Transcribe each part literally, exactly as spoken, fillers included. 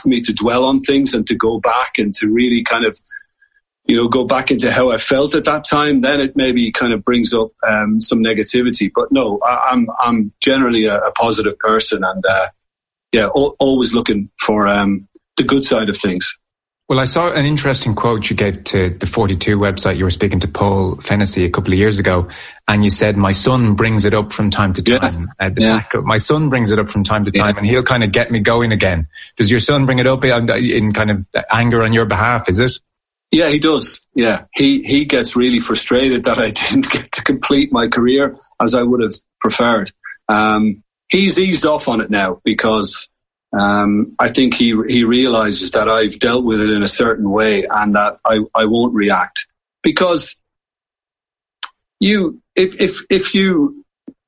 for me to dwell on things and to go back and to really kind of, you know, go back into how I felt at that time, then it maybe kind of brings up um, some negativity. But no, I, I'm I'm generally a, a positive person, and uh, yeah, al- always looking for um, the good side of things. Well, I saw an interesting quote you gave to the forty-two website. You were speaking to Paul Fennessy a couple of years ago, and you said, my son brings it up from time to time. Yeah. Uh, the yeah. tackle. My son brings it up from time to time, yeah. and he'll kind of get me going again. Does your son bring it up in, in kind of anger on your behalf, is it? Yeah, he does. Yeah, he, he gets really frustrated that I didn't get to complete my career as I would have preferred. Um, he's eased off on it now because Um, I think he he realizes that I've dealt with it in a certain way and that I, I won't react, because you if if if you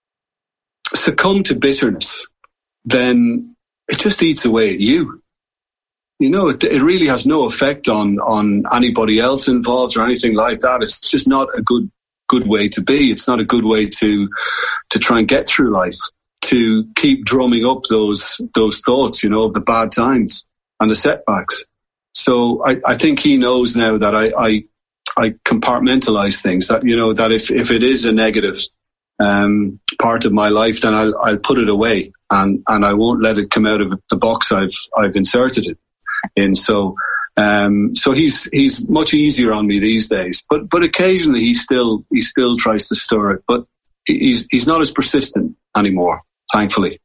succumb to bitterness, then it just eats away at you. You know, it, it really has no effect on on anybody else involved or anything like that. It's just not a good good way to be. It's not a good way to to try and get through life, to keep drumming up those those thoughts, you know, of the bad times and the setbacks. So I, I think he knows now that I, I I compartmentalize things, that, you know, that if, if it is a negative um, part of my life, then I'll I'll put it away and, and I won't let it come out of the box I've I've inserted it in. So um, so he's he's much easier on me these days. But but occasionally he still he still tries to stir it, but he's he's not as persistent anymore, thankfully.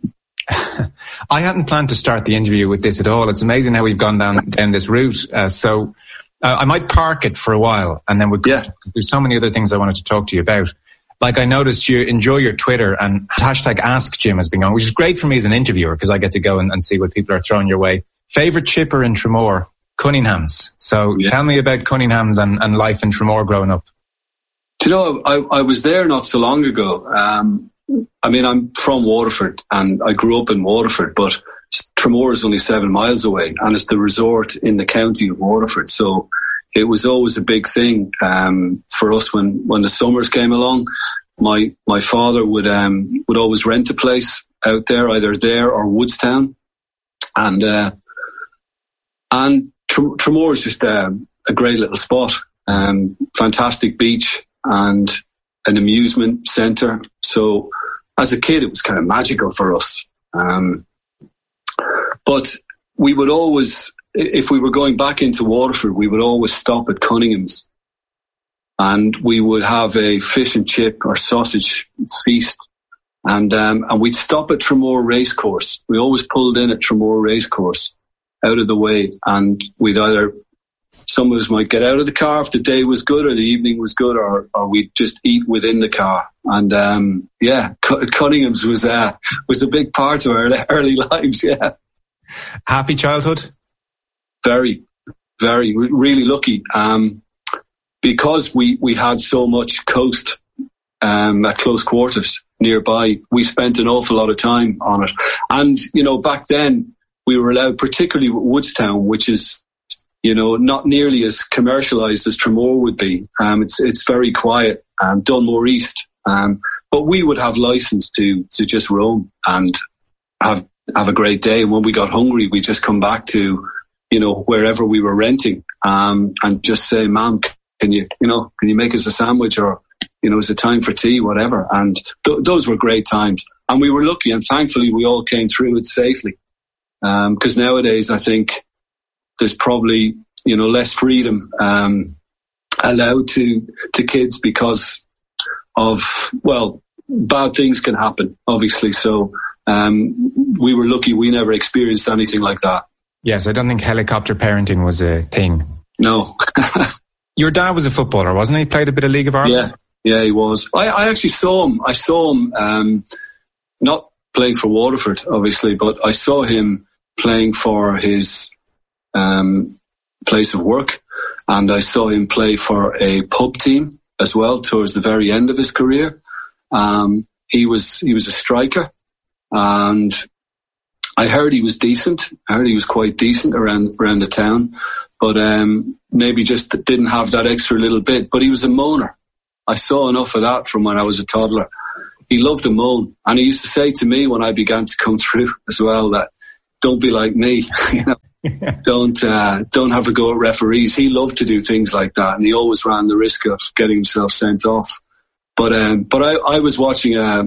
I hadn't planned to start the interview with this at all. It's amazing how we've gone down down this route. Uh, so uh, I might park it for a while, and then we'll go. Yeah. There's so many other things I wanted to talk to you about. Like, I noticed you enjoy your Twitter, and hashtag Ask Jim has been going, which is great for me as an interviewer because I get to go and, and see what people are throwing your way. Favorite chipper in Tramore? Cunningham's. So yeah. Tell me about Cunningham's and, and life in Tramore growing up. Do you know, I, I was there not so long ago. Um, I mean, I'm from Waterford and I grew up in Waterford, but Tramore is only seven miles away and it's the resort in the county of Waterford. So it was always a big thing um, for us when, when the summers came along. My my father would um, would always rent a place out there, either there or Woodstown. And uh, and Tramore is just a, a great little spot. Um, fantastic beach and an amusement centre. So as a kid, it was kind of magical for us. Um, but we would always, if we were going back into Waterford, we would always stop at Cunningham's and we would have a fish and chip or sausage feast. And um, and we'd stop at Tramore Racecourse. We always pulled in at Tramore Racecourse, out of the way, and we'd either, some of us might get out of the car if the day was good or the evening was good, or, or we'd just eat within the car. And um, yeah, Cunningham's was uh, was a big part of our early lives. Yeah. Happy childhood? Very, very, really lucky. Um, because we we had so much coast um, at close quarters nearby, we spent an awful lot of time on it. And you know, back then we were allowed, particularly with Woodstown, which is, you know, not nearly as commercialised as Tramore would be. Um, it's it's very quiet, um, Dunmore East. Um, but we would have license to to just roam and have have a great day. And when we got hungry, we just come back to, you know, wherever we were renting, um, and just say, "Ma'am, can you, you know, can you make us a sandwich, or, you know, is it time for tea, whatever?" And th- those were great times. And we were lucky, and thankfully we all came through it safely. Because um, nowadays, I think there's probably, you know, less freedom um, allowed to to kids because of, well, bad things can happen, obviously. So um, we were lucky we never experienced anything like that. Yes, I don't think helicopter parenting was a thing. No. Your dad was a footballer, wasn't he? Played a bit of League of Ireland? Yeah, yeah, he was. I, I actually saw him. I saw him, um, not playing for Waterford, obviously, but I saw him playing for his um, place of work, and I saw him play for a pub team as well towards the very end of his career. Um, he was he was a striker, and I heard he was decent. I heard he was quite decent around around the town, but um, maybe just didn't have that extra little bit. But he was a moaner. I saw enough of that from when I was a toddler. He loved to moan, and he used to say to me when I began to come through as well that, don't be like me. You know, don't uh, don't have a go at referees. He loved to do things like that, and he always ran the risk of getting himself sent off. But um, but I, I was watching a,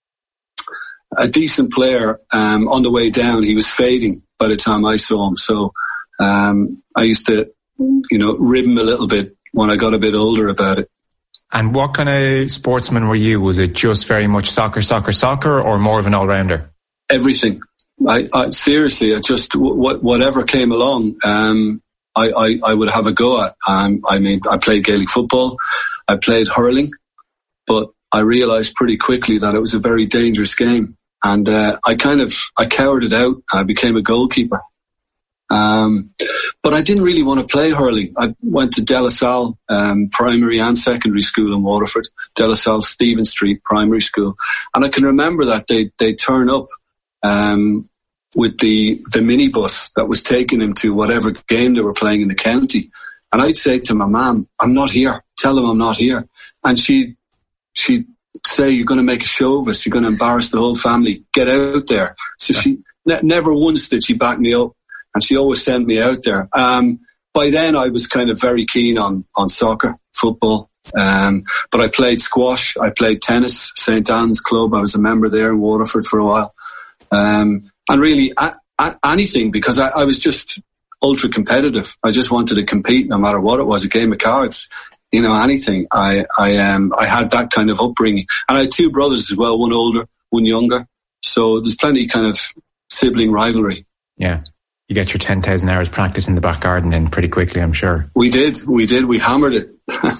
a decent player um, on the way down. He was fading by the time I saw him, so um, I used to, you know, rib him a little bit when I got a bit older about it. And what kind of sportsman were you? Was it just very much soccer, soccer, soccer, or more of an all-rounder? Everything. I, I seriously, I just w- whatever came along, um, I, I, I would have a go at. Um, I mean, I played Gaelic football, I played hurling, but I realised pretty quickly that it was a very dangerous game, and uh, I kind of I cowered it out. I became a goalkeeper. Um, but I didn't really want to play hurling. I went to De La Salle um, primary and secondary school in Waterford, De La Salle Stephen Street primary school. And I can remember that they they turn up um, with the, the minibus that was taking him to whatever game they were playing in the county. And I'd say to my mum, I'm not here. Tell them I'm not here. And she'd, she'd say, you're going to make a show of us. You're going to embarrass the whole family. Get out there. So she ne- never once did she back me up. And she always sent me out there. Um, by then, I was kind of very keen on, on soccer, football. Um, but I played squash. I played tennis, Saint Anne's Club. I was a member there in Waterford for a while. Um, and really a, a, anything, because I, I was just ultra competitive. I just wanted to compete no matter what it was, a game of cards, you know, anything. I, I, um, I had that kind of upbringing. And I had two brothers as well, one older, one younger. So there's plenty kind of sibling rivalry. Yeah. You get your ten thousand hours practice in the back garden in pretty quickly, I'm sure. We did, we did, we hammered it.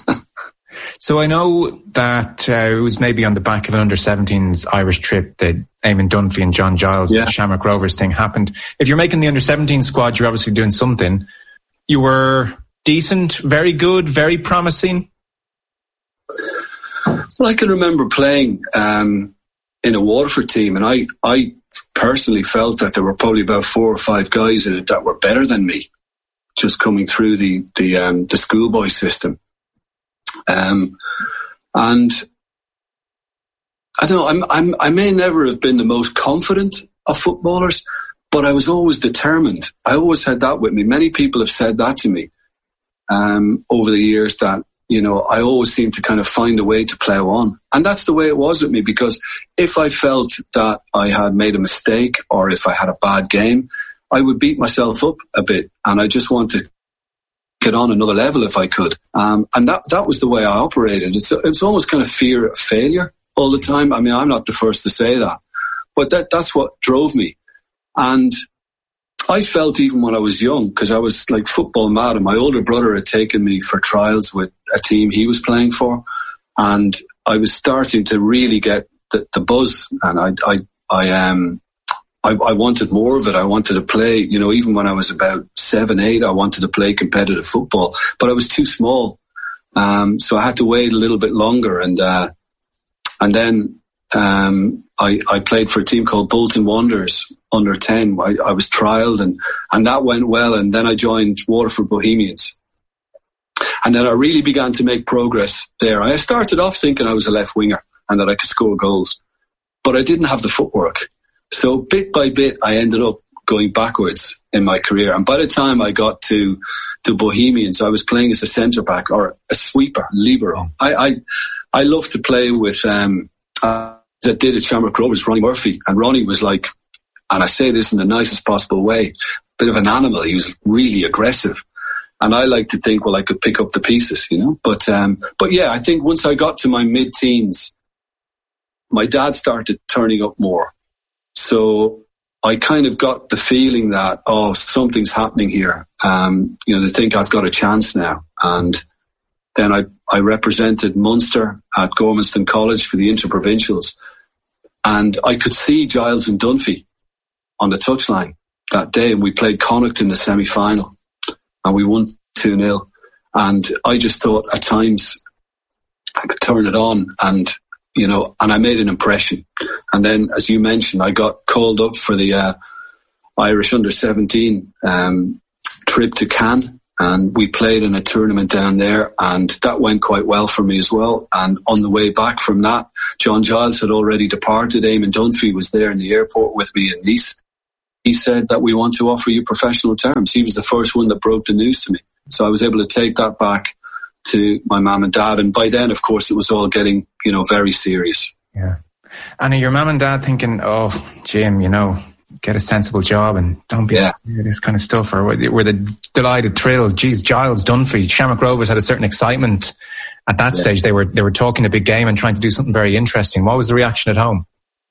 So I know that uh, it was maybe on the back of an under seventeens Irish trip that Eamon Dunphy and John Giles, yeah. the Shamrock Rovers thing happened. If you're making the under seventeen squad, you're obviously doing something. You were decent, very good, very promising. Well, I can remember playing um, in a Waterford team, and I, I personally felt that there were probably about four or five guys in it that were better than me, just coming through the the, um, the schoolboy system. Um, and I don't know, I'm, I'm, I may never have been the most confident of footballers, but I was always determined. I always had that with me. Many people have said that to me um, over the years, that, you know, I always seem to kind of find a way to plough on. And that's the way it was with me, because if I felt that I had made a mistake or if I had a bad game, I would beat myself up a bit, and I just want to get on another level if I could. Um, and that, that was the way I operated. It's, it's almost kind of fear of failure all the time. I mean, I'm not the first to say that, but that, that's what drove me. And I felt even when I was young, because I was like football mad, and my older brother had taken me for trials with a team he was playing for, and I was starting to really get the, the buzz, and I, I, I, um, I, I wanted more of it. I wanted to play, you know, even when I was about seven, eight, I wanted to play competitive football, but I was too small. Um, so I had to wait a little bit longer. And, uh, and then, um, I, I played for a team called Bolton Wanderers under ten. I, I was trialed, and, and that went well. And then I joined Waterford Bohemians. And then I really began to make progress there. I started off thinking I was a left winger and that I could score goals, but I didn't have the footwork. So bit by bit, I ended up going backwards in my career. And by the time I got to the Bohemians, I was playing as a centre back or a sweeper, libero. I, I, I love to play with, um, uh, that did at Shamrock Rovers, Ronnie Murphy. And Ronnie was like, and I say this in the nicest possible way, bit of an animal. He was really aggressive. And I like to think, well, I could pick up the pieces, you know. But, um, but yeah, I think once I got to my mid-teens, my dad started turning up more. So I kind of got the feeling that, oh, something's happening here. Um, you know, they think I've got a chance now. And then I, I represented Munster at Gormanston College for the Interprovincials. And I could see Giles and Dunphy on the touchline that day. And we played Connacht in the semi-final. And we won two nil. And I just thought at times I could turn it on, and, you know, and I made an impression. And then, as you mentioned, I got called up for the uh, Irish under seventeen um, trip to Cannes, and we played in a tournament down there, and that went quite well for me as well. And on the way back from that, John Giles had already departed. Eamon Dunphy was there in the airport with me in Nice. he said that we want to offer you professional terms. He was the first one that broke the news to me. So I was able to take that back to my mum and dad. And by then, of course, it was all getting, you know, very serious. Yeah. And are your mum and dad thinking, oh, Jim, you know, get a sensible job and don't be yeah. this kind of stuff? Or were they delighted, thrilled? Geez, Giles Dunphy, Shamrock Rovers had a certain excitement at that yeah. stage. They were they were talking a big game and trying to do something very interesting. What was the reaction at home?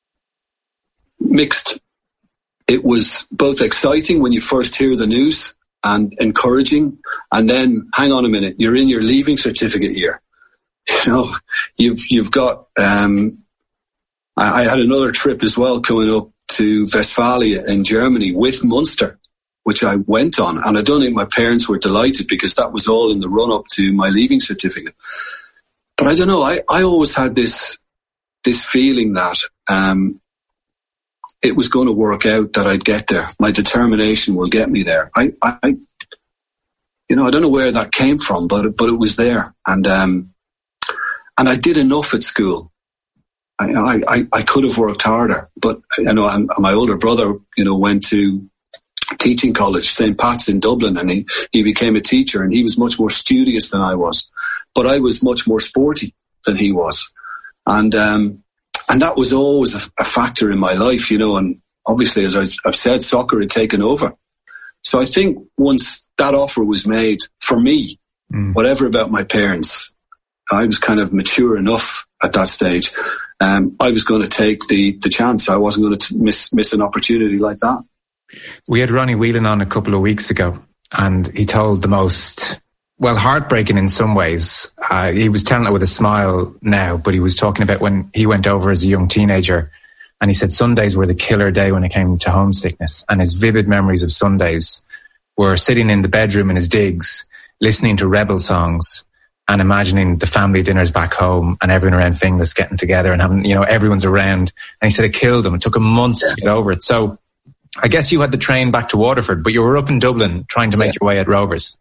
Mixed. It was both exciting when you first hear the news and encouraging, and then hang on a minute, you're in your leaving certificate year. You know, you've you've got. Um, I, I had another trip as well coming up to Westphalia in Germany with Munster, which I went on, and I don't think my parents were delighted because that was all in the run up to my leaving certificate. But I don't know. I, I always had this this feeling that um, it was going to work out, that I'd get there. My determination will get me there. I, I, you know, I don't know where that came from, but but it was there, and um, and I did enough at school. I, I, I could have worked harder, but you know, I'm, my older brother, you know, went to teaching college, Saint Pat's in Dublin, and he, he became a teacher, and he was much more studious than I was, but I was much more sporty than he was, and um, and that was always a, a factor in my life, you know. And obviously, as I, I've said, soccer had taken over. So I think once that offer was made for me, mm. whatever about my parents, I was kind of mature enough at that stage. Um, I was going to take the, the chance. I wasn't going to miss miss an opportunity like that. We had Ronnie Whelan on a couple of weeks ago, and he told the most, well, heartbreaking in some ways. Uh, he was telling it with a smile now, but he was talking about when he went over as a young teenager, and he said Sundays were the killer day when it came to homesickness. And his vivid memories of Sundays were sitting in the bedroom in his digs, listening to rebel songs, and imagining the family dinners back home and everyone around Finglas getting together and having, you know, everyone's around. And he said it killed him. It took him months yeah. to get over it. So I guess you had the train back to Waterford, but you were up in Dublin trying to make yeah. your way at Rovers.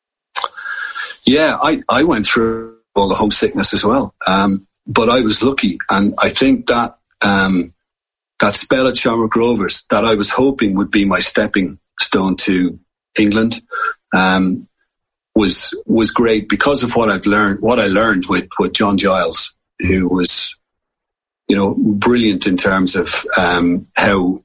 Yeah, I, I went through all the homesickness as well. Um, but I was lucky. And I think that, um, that spell at Shamrock Rovers that I was hoping would be my stepping stone to England, um, was was great because of what I've learned, what I learned with, with John Giles, who was, you know, brilliant in terms of um, how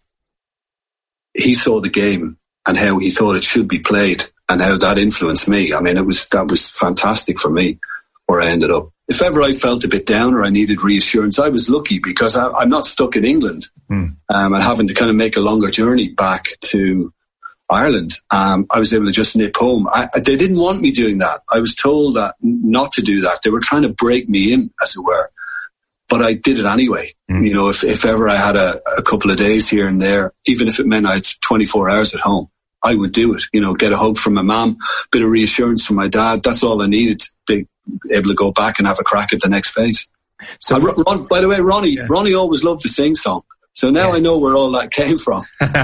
he saw the game and how he thought it should be played and how that influenced me. I mean, it was that was fantastic for me where I ended up. If ever I felt a bit down or I needed reassurance, I was lucky because I, I'm not stuck in England mm. um, and having to kind of make a longer journey back to Ireland. Um, I was able to just nip home. I, they didn't want me doing that. I was told that not to do that. They were trying to break me in, as it were. But I did it anyway. Mm. You know, if, if ever I had a, a couple of days here and there, even if it meant I had twenty-four hours at home, I would do it. You know, get a hug from my mum, bit of reassurance from my dad. That's all I needed to be able to go back and have a crack at the next phase. So, uh, Ron, by the way, Ronnie, yeah. Ronnie always loved to sing song. So now yeah. I know where all that came from.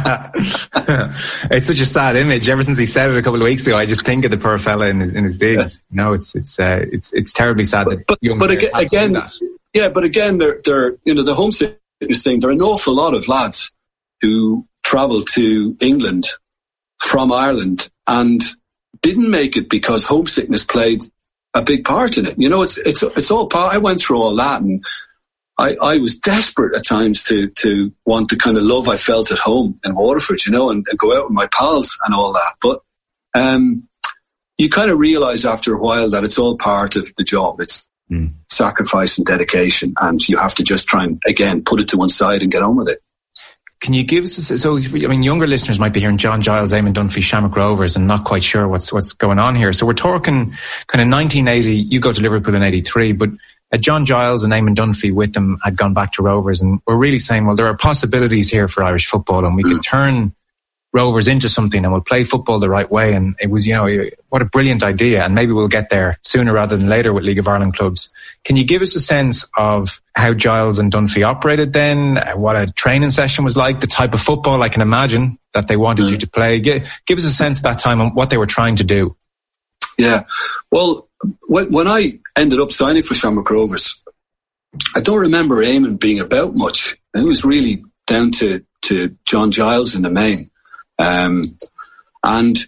It's such a sad image. Ever since he said it a couple of weeks ago, I just think of the poor fella in his in his digs. Yeah. No, it's it's uh, it's it's terribly sad but, that but, young but again, again that. yeah, but again, they're they're you know the homesickness thing. There are an awful lot of lads who travel to England from Ireland and didn't make it because homesickness played a big part in it. You know, it's it's it's all part. I went through all that and. I, I was desperate at times to, to want the kind of love I felt at home in Waterford, you know, and, and go out with my pals and all that. But um, you kind of realise after a while that it's all part of the job. It's mm. sacrifice and dedication, and you have to just try and, again, put it to one side and get on with it. Can you give us, so, I mean, younger listeners might be hearing John Giles, Eamon Dunphy, Shamrock Rovers and not quite sure what's what's going on here. So we're talking kind of nineteen eighty, you go to Liverpool in eighty-three, but uh, John Giles and Eamon Dunphy with them had gone back to Rovers, and we're really saying, well, there are possibilities here for Irish football and we can turn Rovers into something and we'll play football the right way. And it was, you know, what a brilliant idea. And maybe we'll get there sooner rather than later with League of Ireland clubs. Can you give us a sense of how Giles and Dunphy operated then, what a training session was like, the type of football I can imagine that they wanted mm. you to play? Give, give us a sense at that time on what they were trying to do. Yeah. Well, when, when I ended up signing for Shamrock Rovers, I don't remember Eamon being about much. It was really down to to John Giles in the main. Um, and